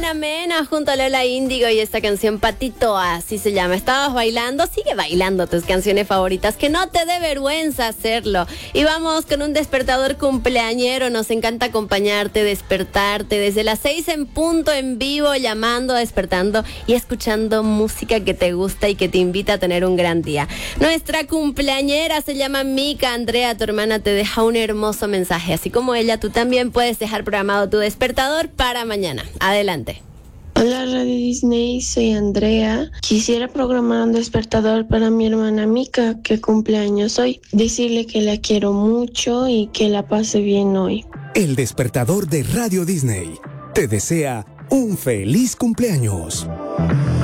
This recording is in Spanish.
María Mena junto a Lola Índigo y esta canción Patito, así se llama. ¿Estabas bailando? Sigue bailando tus canciones favoritas, que no te dé vergüenza hacerlo. Y vamos con un despertador cumpleañero. Nos encanta acompañarte, despertarte desde las 6 en punto en vivo, llamando, despertando y escuchando música que te gusta y que te invita a tener un gran día. Nuestra cumpleañera se llama Mica. Andrea, tu hermana, te deja un hermoso mensaje. Así como ella, tú también puedes dejar programado tu despertador para mañana. Adelante. Hola Radio Disney, soy Andrea. Quisiera programar un despertador para mi hermana Mica, que cumple años hoy. Decirle que la quiero mucho y que la pase bien hoy. El despertador de Radio Disney te desea un feliz cumpleaños.